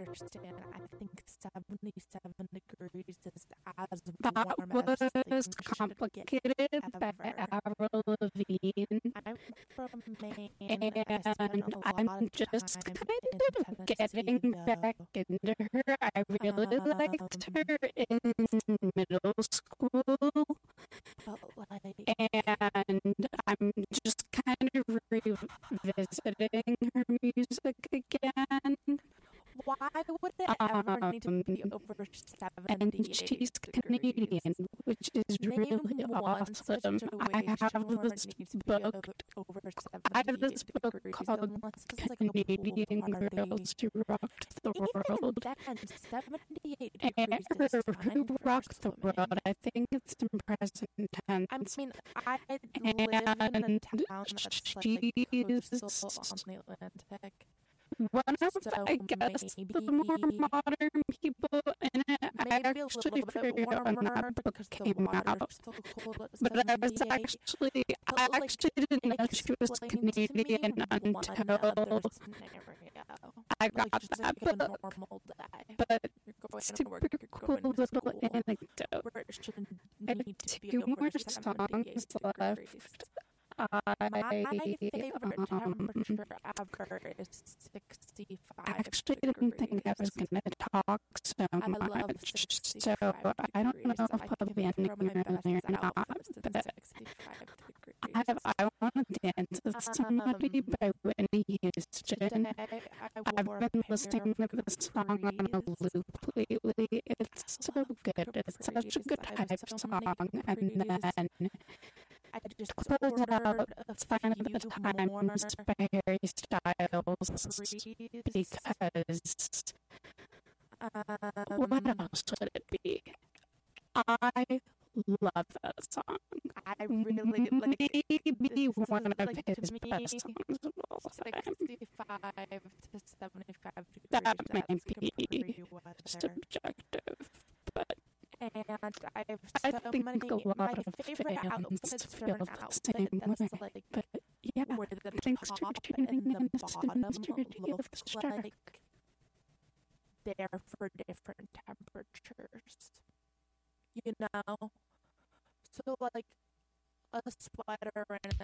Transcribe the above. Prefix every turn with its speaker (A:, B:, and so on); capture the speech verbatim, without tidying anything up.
A: understand. I think seventy-seven degrees is as
B: That
A: warm as
B: was
A: things should get
B: complicated by
A: ever.
B: Avril Lavigne,
A: I'm from Maine.
B: and
A: I spent a lot
B: I'm
A: of
B: just
A: time
B: kind
A: in
B: of getting
A: Tennessee,
B: back into her. I really liked
A: um,
B: her in middle school,
A: but like,
B: and I'm just kind of revisiting her music again.
A: why would it ever need to
B: Um,
A: be over
B: and
A: seventy-eight
B: she's
A: degrees?
B: Canadian, which is
A: Name
B: really
A: one
B: awesome. I
A: situation
B: have
A: where
B: this
A: it needs to be
B: book.
A: over
B: I have this
A: seventy-eight
B: book
A: degrees
B: called
A: unless it's like a pool
B: Canadian
A: party.
B: Girls Who Rocked the
A: Even
B: World.
A: then, seventy-eight
B: And
A: degrees
B: or
A: is fine
B: Who
A: for
B: Rocked the
A: swimming.
B: World. I think it's in present
A: I
B: tense.
A: mean, I live in a
B: And
A: town that's like
B: she's
A: coastal on the Atlantic.
B: one of,
A: So
B: I guess,
A: maybe,
B: the more modern people in it. I
A: maybe a
B: actually
A: little bit
B: figured out when
A: warmer
B: that book
A: because the
B: came
A: water's
B: out.
A: so cold at
B: But I was
A: seventy-eight.
B: actually,
A: But
B: I
A: like,
B: actually didn't know she was
A: explain to me
B: Canadian
A: one
B: until
A: other scenario.
B: I
A: Like
B: got
A: just
B: that
A: like a
B: book.
A: normal day.
B: But
A: You're going to
B: super
A: work, you're
B: cool
A: going to
B: little
A: school.
B: anecdote.
A: Where it shouldn't
B: I have
A: need to be
B: two
A: over
B: more songs
A: seventy-eight
B: left.
A: degrees.
B: I
A: My favorite
B: um,
A: temperature ever is sixty-five
B: actually didn't think I was
A: degrees.
B: going to talk so
A: I love
B: much, so
A: sixty-five
B: I don't
A: degrees.
B: know if
A: I
B: I'll
A: can
B: be ending
A: throw my
B: early or
A: best
B: not,
A: outfits in
B: but
A: sixty-five degrees.
B: I have I Want to Dance with Somebody
A: Um,
B: by Whitney Houston.
A: Today I
B: I've
A: wore a
B: been
A: pair
B: listening to
A: of
B: this song on a
A: capris.
B: loop lately. It's so
A: Love
B: good. It's such a
A: capris.
B: good
A: I have
B: hype
A: so
B: song.
A: many
B: And
A: capris.
B: then
A: I just
B: close
A: ordered
B: out
A: a
B: Sign of the
A: few more
B: Times by Harry Styles
A: capris.
B: because
A: Um,
B: what else would it be? I love that song.
A: I really like
B: Maybe
A: this
B: one
A: is
B: of
A: like
B: his
A: to me
B: best songs of all time.
A: sixty-five to seventy-five degrees.
B: That
A: That's
B: may be
A: capri weather.
B: subjective, but
A: And I have
B: I
A: so
B: think
A: many.
B: a lot
A: My
B: of
A: favorite
B: fans
A: outfits
B: feel
A: are an
B: the
A: outfit
B: same
A: that's
B: way.
A: like
B: But yeah,
A: where the
B: thanks for
A: top
B: tuning
A: and
B: in
A: the
B: to
A: bottom
B: Mystery of the
A: look
B: Star.
A: like they're for different temperatures. You know, so like a sweater and